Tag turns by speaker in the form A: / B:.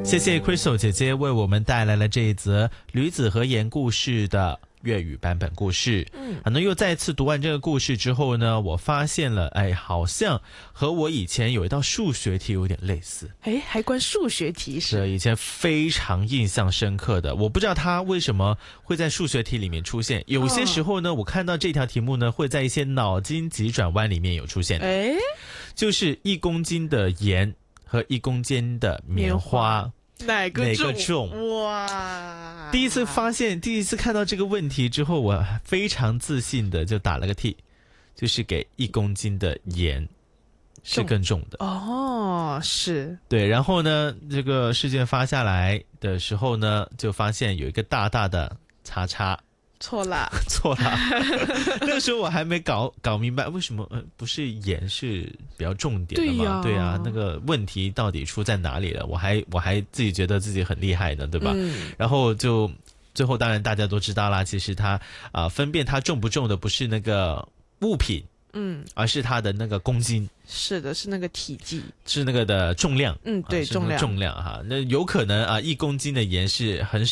A: 谢谢 Crystal 姐姐为我们带来了这一则吕子和盐故事的粤语版本故事。那又再次读完这个故事之后呢，我发现了，好像和我以前有一道数学题有点类似。
B: 还关数学题是
A: 以前非常印象深刻的，我不知道它为什么会在数学题里面出现。有些时候呢，我看到这条题目呢，会在一些脑筋急转弯里面有出现。就是1公斤的盐和1公斤的棉花。
B: 哪个
A: 重？
B: 哇！
A: 第一次看到这个问题之后，我非常自信的就打了个 T， 就是给1公斤的盐是更重的。
B: 是。对，
A: 然后呢，这个试卷发下来的时候呢，就发现有一个大大的叉叉。错了。那时候我还没搞明白为什么不是盐是比较重点的嘛？对啊，那个问题到底出在哪里了？我还自己觉得自己很厉害呢，对吧？然后就最后当然大家都知道啦，其实它分辨它重不重的不是那个物品，而是它的那个公斤。
B: 是的，是那个体积，
A: 是那个的重量。
B: 对，重量
A: 哈。那有可能1公斤的盐是很